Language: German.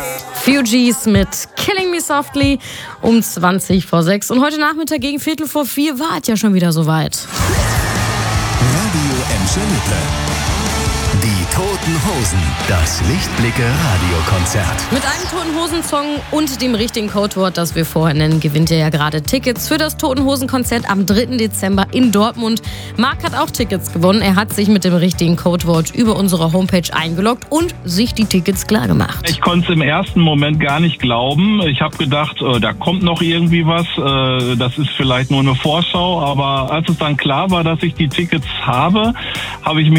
Fugees mit Killing Me Softly um 20 vor 6. Und heute Nachmittag gegen 3:45 war es ja schon wieder soweit. Radio Emscher-Lippe. Die Toten Hosen. Das Lichtblicke-Radiokonzert. Mit einem Toten Hosen-Song und dem richtigen Codewort, das wir vorher nennen, gewinnt ihr ja gerade Tickets für das Toten Hosen-Konzert am 3. Dezember in Dortmund. Marc hat auch Tickets gewonnen. Er hat sich mit dem richtigen Codewort über unsere Homepage eingeloggt und sich die Tickets klargemacht. Ich konnte es im ersten Moment gar nicht glauben. Ich habe gedacht, da kommt noch irgendwie was. Das ist vielleicht nur eine Vorschau. Aber als es dann klar war, dass ich die Tickets habe, habe ich mich